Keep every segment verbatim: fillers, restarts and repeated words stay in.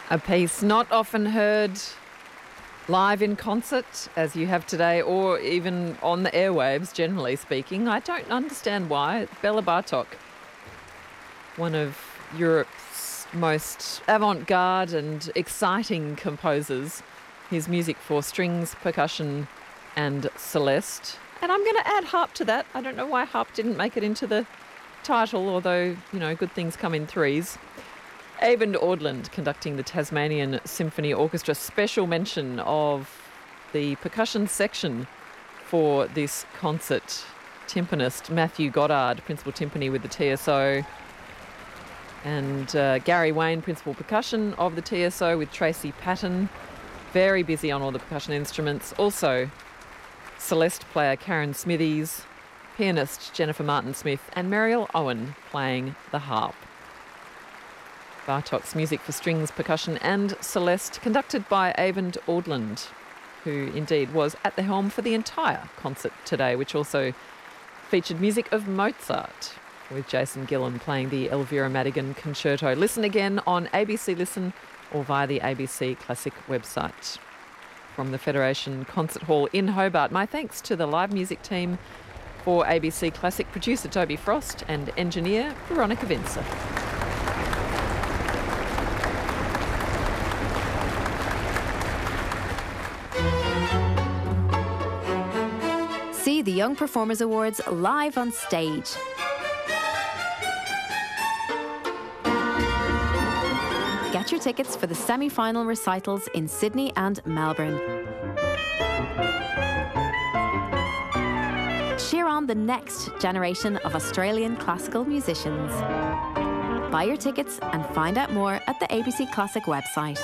A piece not often heard live in concert as you have today, or even on the airwaves, generally speaking. I don't understand why. Bela Bartok, one of Europe's most avant-garde and exciting composers. His music for strings, percussion and celeste. And I'm going to add harp to that. I don't know why harp didn't make it into the title, although, you know, good things come in threes. Eyvind Ordland conducting the Tasmanian Symphony Orchestra. Special mention of the percussion section for this concert. Timpanist Matthew Goddard, principal timpani with the T S O. And uh, Gary Wayne, principal percussion of the T S O with Tracy Patton. Very busy on all the percussion instruments. Also, celeste player Karen Smithies, pianist Jennifer Martin-Smith, and Mariel Owen playing the harp. Bartok's music for strings, percussion and celeste, conducted by Eyvind Ordland, who indeed was at the helm for the entire concert today, which also featured music of Mozart, with Jason Gillan playing the Elvira Madigan Concerto. Listen again on A B C Listen or via the A B C Classic website. From the Federation Concert Hall in Hobart, my thanks to the live music team for A B C Classic, producer Toby Frost and engineer Veronica Vincer. See the Young Performers Awards live on stage. Get your tickets for the semi-final recitals in Sydney and Melbourne. Cheer on the next generation of Australian classical musicians. Buy your tickets and find out more at the A B C Classic website.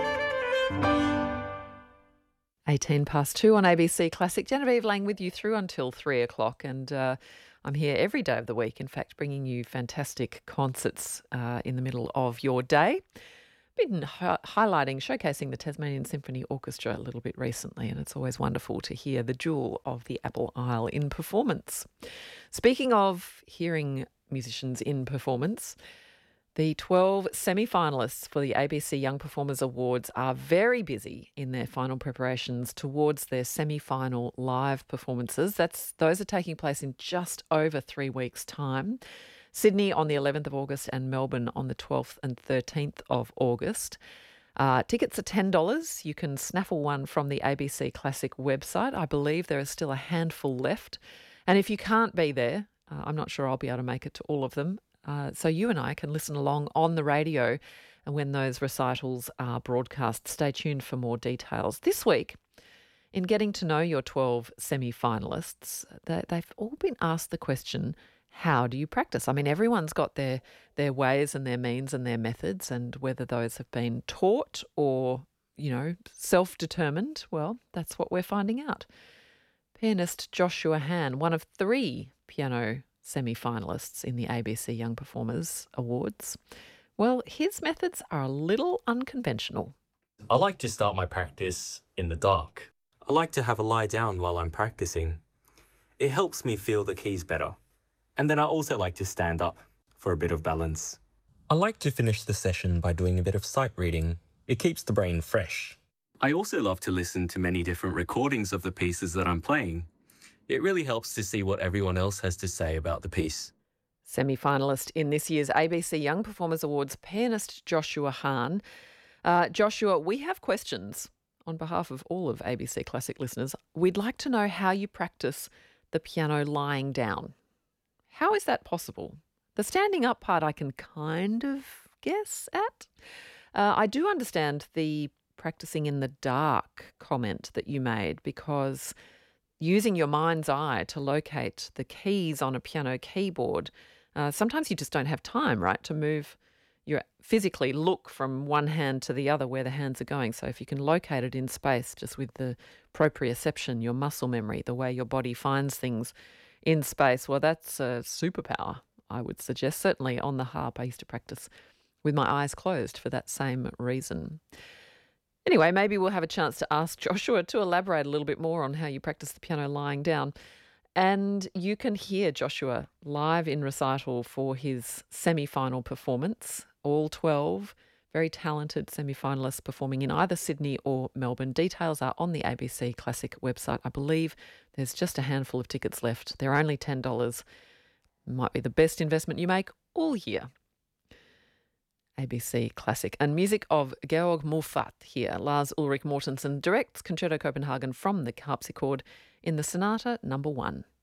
eighteen past two on A B C Classic. Genevieve Lang with you through until three o'clock, and uh, I'm here every day of the week, in fact, bringing you fantastic concerts uh, in the middle of your day. Been hi- highlighting, showcasing the Tasmanian Symphony Orchestra a little bit recently, and it's always wonderful to hear the jewel of the Apple Isle in performance. Speaking of hearing musicians in performance, the twelve semi-finalists for the A B C Young Performers Awards are very busy in their final preparations towards their semi-final live performances. That's those are taking place in just over three weeks' time. Sydney on the eleventh of August and Melbourne on the twelfth and thirteenth of August. Uh, tickets are ten dollars. You can snaffle one from the A B C Classic website. I believe there is still a handful left. And if you can't be there, uh, I'm not sure I'll be able to make it to all of them. Uh, so you and I can listen along on the radio, and when those recitals are broadcast, stay tuned for more details. This week, in getting to know your twelve semi-finalists, they, they've all been asked the question, how do you practice? I mean, everyone's got their their ways and their means and their methods, and whether those have been taught or, you know, self-determined, well, that's what we're finding out. Pianist Joshua Han, one of three piano semi-finalists in the A B C Young Performers Awards, well, his methods are a little unconventional. I like to start my practice in the dark. I like to have a lie down while I'm practicing. It helps me feel the keys better. And then I also like to stand up for a bit of balance. I like to finish the session by doing a bit of sight reading. It keeps the brain fresh. I also love to listen to many different recordings of the pieces that I'm playing. It really helps to see what everyone else has to say about the piece. Semi-finalist in this year's A B C Young Performers Awards, pianist Joshua Han. Uh, Joshua, we have questions on behalf of all of A B C Classic listeners. We'd like to know how you practice the piano lying down. How is that possible? The standing up part I can kind of guess at. Uh, I do understand the practicing in the dark comment that you made, because using your mind's eye to locate the keys on a piano keyboard, uh, sometimes you just don't have time, right, to move your physically look from one hand to the other where the hands are going. So if you can locate it in space just with the proprioception, your muscle memory, the way your body finds things in space, well, that's a superpower, I would suggest. Certainly on the harp, I used to practice with my eyes closed for that same reason. Anyway, maybe we'll have a chance to ask Joshua to elaborate a little bit more on how you practice the piano lying down. And you can hear Joshua live in recital for his semi-final performance, all twelve Very talented semi-finalists performing in either Sydney or Melbourne. Details are on the A B C Classic website. I believe there's just a handful of tickets left. They're only ten dollars. Might be the best investment you make all year. A B C Classic. And music of Georg Muffat here. Lars Ulrich Mortensen directs Concerto Copenhagen from the harpsichord in the Sonata Number One.